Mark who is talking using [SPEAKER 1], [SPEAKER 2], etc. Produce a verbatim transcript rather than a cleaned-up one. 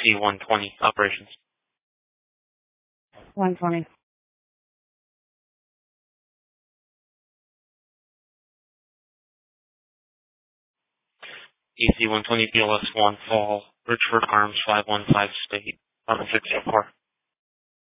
[SPEAKER 1] C one twenty operations.
[SPEAKER 2] one twenty.
[SPEAKER 1] E C one twenty P L S one Fall, Richford Arms five one five State, eleven sixty-four.